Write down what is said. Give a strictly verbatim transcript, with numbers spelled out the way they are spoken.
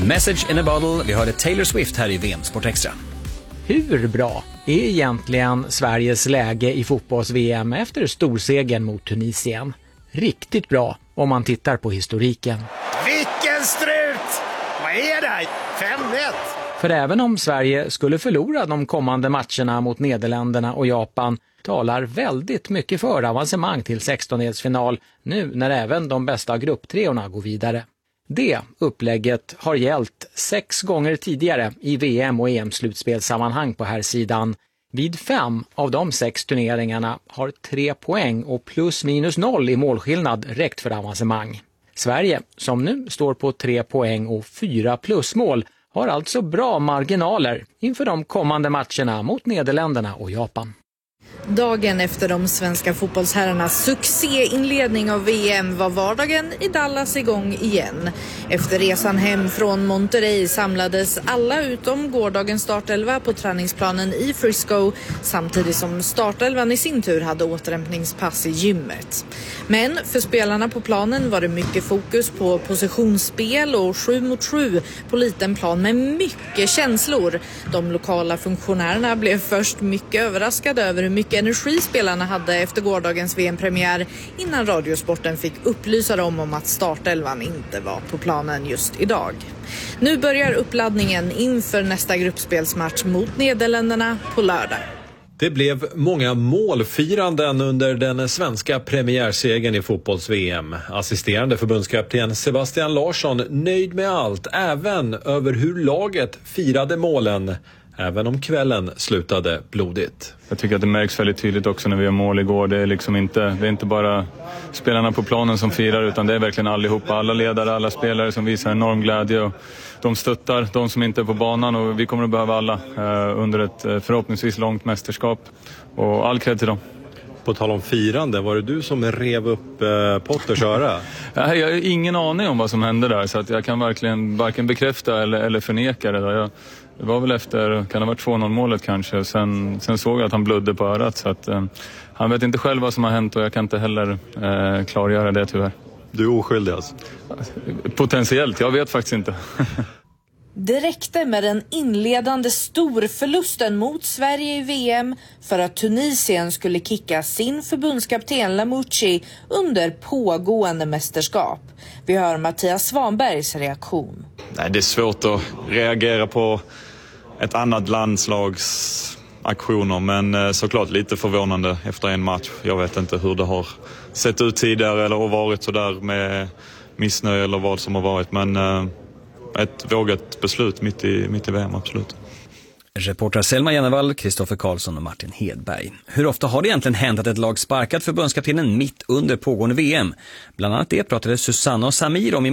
Message in a bottle. Vi hörde Taylor Swift här i V M Sport Extra. Hur bra är egentligen Sveriges läge i fotbolls-V M efter storsegern mot Tunisien? Riktigt bra om man tittar på historiken. Vilken strut! Vad är det? fem ett! För även om Sverige skulle förlora de kommande matcherna mot Nederländerna och Japan talar väldigt mycket för avancemang till sextondelsfinal nu när även de bästa grupptreorna går vidare. Det upplägget har gällt sex gånger tidigare i V M- och E M-slutspelssammanhang på här sidan. Vid fem av de sex turneringarna har tre poäng och plus minus noll i målskillnad räckt för avancemang. Sverige, som nu står på tre poäng och fyra plusmål, har alltså bra marginaler inför de kommande matcherna mot Nederländerna och Japan. Dagen efter de svenska fotbollsherrarnas succéinledning av V M var vardagen i Dallas igång igen. Efter resan hem från Monterrey samlades alla utom gårdagens startelva på träningsplanen i Frisco, samtidigt som startelvan i sin tur hade återhämtningspass i gymmet. Men för spelarna på planen var det mycket fokus på positionsspel och sju mot sju på liten plan med mycket känslor. De lokala funktionärerna blev först mycket överraskade över hur mycket energi spelarna hade efter gårdagens V M-premiär innan Radiosporten fick upplysa dem om att startelvan inte var på planen just idag. Nu börjar uppladdningen inför nästa gruppspelsmatch mot Nederländerna på lördag. Det blev många målfiranden under den svenska premiärsegern i fotbolls-V M. Assisterande förbundskapten Sebastian Larsson nöjd med allt, även över hur laget firade målen. Även om kvällen slutade blodigt. Jag tycker att det märks väldigt tydligt också när vi har mål igår. Det är liksom inte, det är inte bara spelarna på planen som firar, utan det är verkligen allihopa. Alla ledare, alla spelare som visar enorm glädje. Och de stöttar de som inte är på banan, och vi kommer att behöva alla eh, under ett eh, förhoppningsvis långt mästerskap. Och all cred till dem. På tal om firande, var det du som rev upp eh, Potters öra? Jag har ingen aning om vad som hände där, så att jag kan verkligen varken bekräfta eller, eller förneka det där. Jag, det var väl efter, kan det ha varit två noll målet kanske. Sen, sen såg jag att han blödde på örat, så att eh, han vet inte själv vad som har hänt, och jag kan inte heller eh, klargöra det tyvärr. Du är oskyldig alltså? Potentiellt, jag vet faktiskt inte. Det räckte med den inledande storförlusten mot Sverige i V M för att Tunisien skulle kicka sin förbundskapten Lamouchi under pågående mästerskap. Vi hör Mattias Svanbergs reaktion. Nej, det är svårt att reagera på ett annat landslags aktioner, men såklart lite förvånande efter en match. Jag vet inte hur det har sett ut tidigare eller varit så där med missnöje eller vad som har varit, men ett vågat beslut mitt i, mitt i V M, absolut. Reporter Selma Jennevall, Kristoffer Karlsson och Martin Hedberg. Hur ofta har det egentligen hänt att ett lag sparkat förbundskaptenen mitt under pågående V M? Bland annat det pratade Susanna och Samir om i